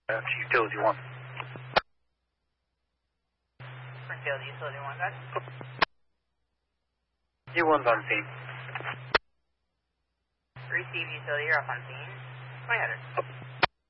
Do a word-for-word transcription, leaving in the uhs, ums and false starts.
Uh, utility one. Springfield, utility one, guys. U one's on scene. Receive utility, you're off on scene. twenty hundred.